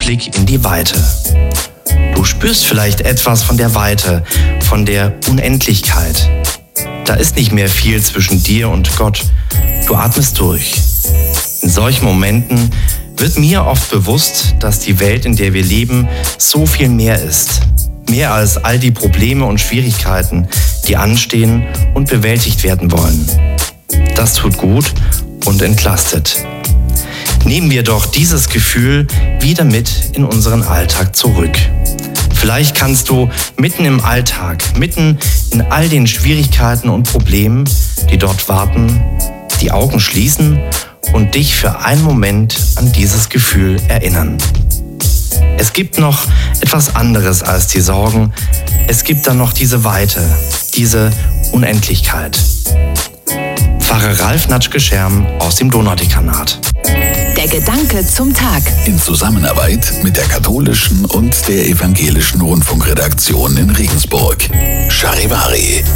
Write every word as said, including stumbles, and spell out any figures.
Ausblick in die Weite. Du spürst vielleicht etwas von der Weite, von der Unendlichkeit. Da ist nicht mehr viel zwischen dir und Gott. Du atmest durch. In solchen Momenten wird mir oft bewusst, dass die Welt, in der wir leben, so viel mehr ist. Mehr als all die Probleme und Schwierigkeiten, die anstehen und bewältigt werden wollen. Das tut gut und entlastet. Nehmen wir doch dieses Gefühl wieder mit in unseren Alltag zurück. Vielleicht kannst du mitten im Alltag, mitten in all den Schwierigkeiten und Problemen, die dort warten, die Augen schließen und dich für einen Moment an dieses Gefühl erinnern. Es gibt noch etwas anderes als die Sorgen. Es gibt dann noch diese Weite, diese Unendlichkeit. Pfarrer Ralf Natschke-Scherm aus dem Donaudekanat. Der Gedanke zum Tag. In Zusammenarbeit mit der katholischen und der evangelischen Rundfunkredaktion in Regensburg. Charivari.